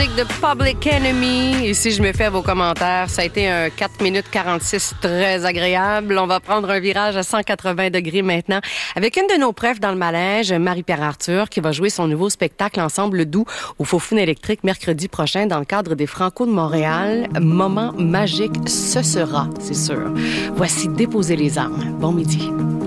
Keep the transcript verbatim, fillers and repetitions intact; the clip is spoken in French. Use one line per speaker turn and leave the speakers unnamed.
De Public Enemy. Ici, je me fais à vos commentaires. Ça a été un quatre minutes quarante-six très agréable. On va prendre un virage à cent quatre-vingts degrés maintenant avec une de nos preuves dans le manège, Marie-Pierre Arthur, qui va jouer son nouveau spectacle Ensemble doux au Faux-Foune électrique mercredi prochain dans le cadre des Franco de Montréal. Moment magique, ce sera, c'est sûr. Voici Déposer les armes. Bon midi.